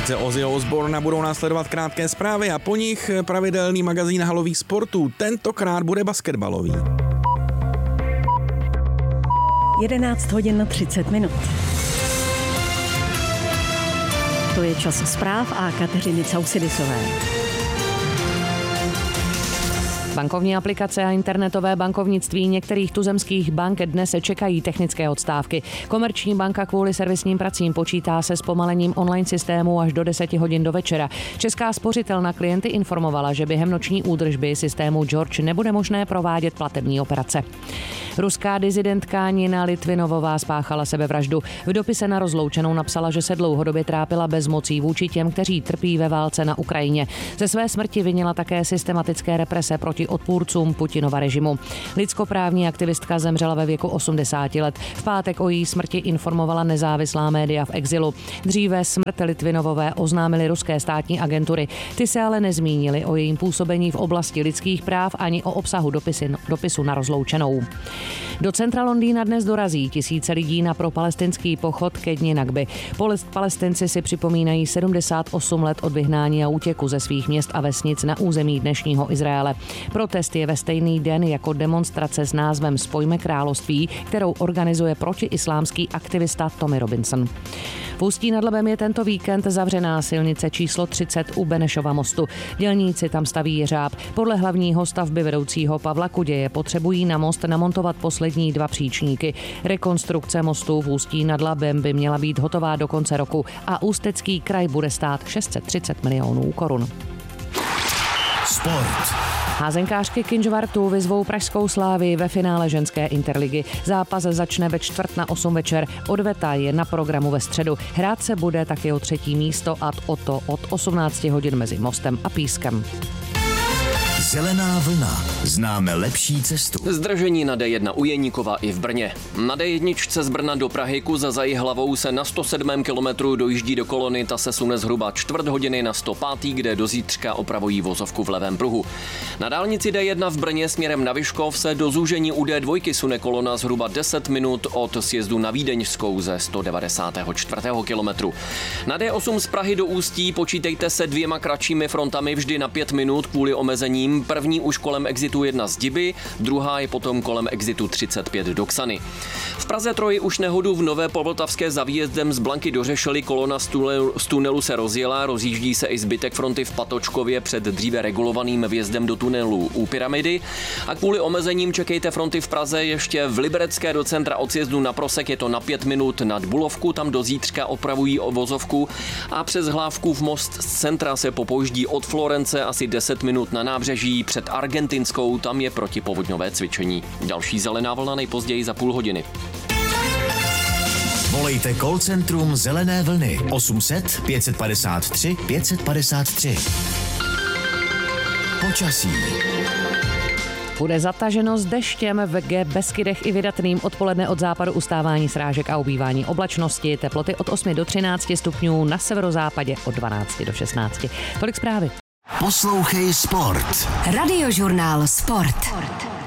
kompozice Ozzyho Osbourna budou následovat krátké zprávy a po nich pravidelný magazín halových sportů. Tentokrát bude basketbalový. 11 hodin 30 minut. To je čas zpráv a Kateřiny Causidisové. Bankovní aplikace a internetové bankovnictví některých tuzemských bank dnes čekají technické odstávky. Komerční banka kvůli servisním pracím počítá se zpomalením online systému až do 10 hodin do večera. Česká spořitelna klienty informovala, že během noční údržby systému George nebude možné provádět platební operace. Ruská disidentka Nina Litvinovová spáchala sebevraždu. V dopise na rozloučenou napsala, že se dlouhodobě trápila bezmocí vůči těm, kteří trpí ve válce na Ukrajině. Ze své smrti vinila také systematické represe proti odpůrcům Putinova režimu. Lidskoprávní aktivistka zemřela ve věku 80 let. V pátek o její smrti informovala nezávislá média v exilu. Dříve smrt Litvinovové oznámily ruské státní agentury. Ty se ale nezmínily o jejím působení v oblasti lidských práv ani o obsahu dopisu na rozloučenou. Do centra Londýna dnes dorazí tisíce lidí na propalestinský pochod ke dni Nakby. Palestinci si připomínají 78 let od vyhnání a útěku ze svých měst a vesnic na území dnešního Izraele. Protest je ve stejný den jako demonstrace s názvem Spojme království, kterou organizuje protiislámský aktivista Tommy Robinson. V Ústí nad Labem je tento víkend zavřená silnice číslo 30 u Benešova mostu. Dělníci tam staví jeřáb. Podle hlavního stavby vedoucího Pavla Kuděje potřebují na most namontovat poslední 2 příčníky. Rekonstrukce mostu v Ústí nad Labem by měla být hotová do konce roku a Ústecký kraj bude stát 630 milionů korun. Sport. Házenkářky Kynžvartu vyzvou pražskou Slávii ve finále ženské interligy. Zápas začne ve 7:45 večer. Odveta je na programu ve středu. Hrát se bude taky o 3. místo a to od 18 hodin mezi Mostem a Pískem. Zelená vlna. Známe lepší cestu. Zdržení na D1 u Jeníkova i v Brně. Na D1 z Brna do Prahy kus za Jihlavou se na 107. kilometru dojíždí do kolony, ta se sune zhruba 1/4 hodiny na 105., kde do zítřka opravují vozovku v levém pruhu. Na dálnici D1 v Brně směrem na Vyškov se do zúžení u D2 sune kolona zhruba 10 minut od sjezdu na Vídeňskou ze 194. kilometru. Na D8 z Prahy do Ústí počítejte se 2 kratšími frontami vždy na 5 minut kvůli omezením. První už kolem exitu 1 z Diby, druhá je potom kolem exitu 35 do Ksany. V Praze 3 už nehodu v Nové Povltavské za výjezdem z Blanky dořešili, kolona z tunelu se rozjela, rozjíždí se i zbytek fronty v Patočkově před dříve regulovaným vjezdem do tunelu u Pyramidy a kvůli omezením čekejte fronty v Praze ještě v Liberecké do centra od sjezdu na Prosek, je to na 5 minut nad Bulovku, tam do zítřka opravují vozovku a přes Hlávkův most z centra se popouždí od Florence asi 10 minut na nábřeží před Argentinskou, tam je protipovodňové cvičení. Další zelená vlna nejpozději za půl hodiny. Volejte call centrum Zelené vlny 800 553 553. Počasí. Bude zataženo s deštěm v Beskydech i vydatným, odpoledne od západu ustávání srážek a ubývání oblačnosti, teploty od 8 do 13 stupňů, na severozápadě od 12 do 16. Tolik zprávy. Poslouchej Sport. Radiožurnál Sport.